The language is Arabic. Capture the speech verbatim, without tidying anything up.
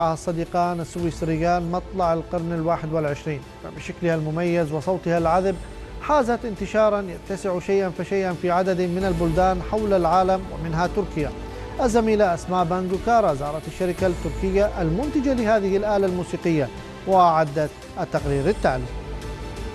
الصديقان السويسريان مطلع القرن الواحد والعشرين، فبشكلها المميز وصوتها العذب حازت انتشارا يتسع شيئا فشيئا في عدد من البلدان حول العالم ومنها تركيا. الزميلة أسماء باندوكارا زارت الشركة التركية المنتجة لهذه الآلة الموسيقية وأعدت التقرير التالي.